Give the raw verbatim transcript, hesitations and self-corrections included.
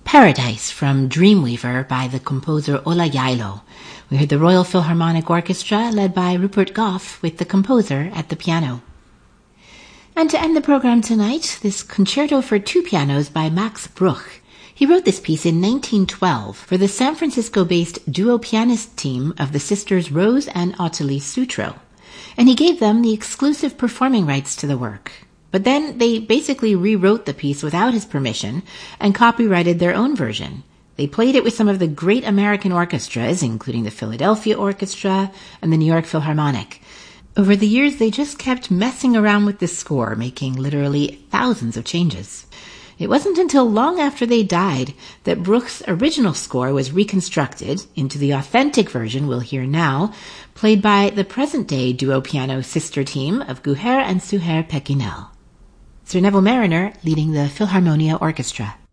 Paradise from Dreamweaver by the composer Ola Yailo. We heard the Royal Philharmonic Orchestra led by Rupert Goff with the composer at the piano. And to end the program tonight, this concerto for two pianos by Max Bruch. He wrote this piece in nineteen twelve for the San Francisco-based duo pianist team of the sisters Rose and Ottilie Sutro, and he gave them the exclusive performing rights to the work. But then they basically rewrote the piece without his permission and copyrighted their own version. They played it with some of the great American orchestras, including the Philadelphia Orchestra and the New York Philharmonic. Over the years, they just kept messing around with this score, making literally thousands of changes. It wasn't until long after they died that Bruch's original score was reconstructed into the authentic version we'll hear now, played by the present-day duo piano sister team of Guher and Suher Pekinel. Sir Neville Marriner leading the Philharmonia Orchestra.